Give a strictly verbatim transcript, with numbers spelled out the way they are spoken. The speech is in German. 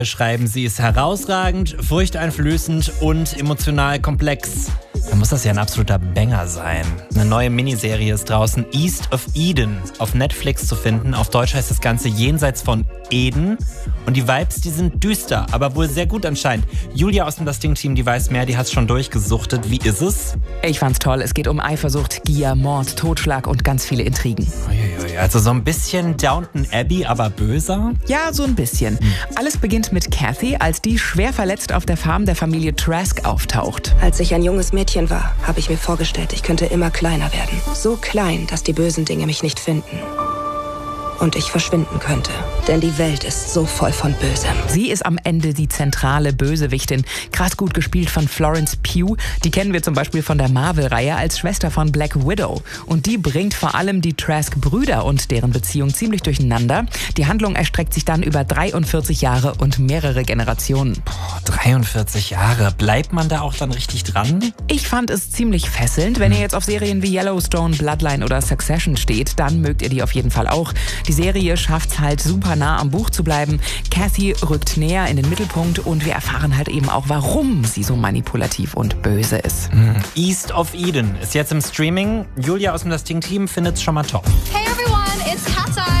schreiben, sie ist herausragend, furchteinflößend und emotional komplex. Dann muss das ja ein absoluter Banger sein. Eine neue Miniserie ist draußen, East of Eden, auf Netflix zu finden. Auf Deutsch heißt das Ganze Jenseits von Eden. Und die Vibes, die sind düster, aber wohl sehr gut anscheinend. Julia aus dem Das Ding-Team, die weiß mehr, die hat es schon durchgesuchtet. Wie ist es? Ich fand's toll. Es geht um Eifersucht, Gier, Mord, Totschlag und ganz viele Intrigen. Uiuiui, also so ein bisschen Downton Abbey, aber böser? Ja, so ein bisschen. Hm. Alles beginnt mit Kathy, als die schwer verletzt auf der Farm der Familie Trask auftaucht. Als ich ein junges Mädchen war, habe ich mir vorgestellt, ich könnte immer kleiner werden. So klein, dass die bösen Dinge mich nicht finden. Und ich verschwinden könnte. Denn die Welt ist so voll von Bösem. Sie ist am Ende die zentrale Bösewichtin. Krass gut gespielt von Florence Pugh. Die kennen wir zum Beispiel von der Marvel-Reihe als Schwester von Black Widow. Und die bringt vor allem die Trask-Brüder und deren Beziehung ziemlich durcheinander. Die Handlung erstreckt sich dann über dreiundvierzig Jahre und mehrere Generationen. Boah, dreiundvierzig Jahre. Bleibt man da auch dann richtig dran? Ich fand es ziemlich fesselnd. Wenn ihr jetzt auf Serien wie Yellowstone, Bloodline oder Succession steht, dann mögt ihr die auf jeden Fall auch. Die Serie schafft es halt super nah am Buch zu bleiben. Kathy rückt näher in den Mittelpunkt und wir erfahren halt eben auch, warum sie so manipulativ und böse ist. East of Eden ist jetzt im Streaming. Julia aus dem Das Ding-Team findet es schon mal top. Hey everyone, it's Cat Time.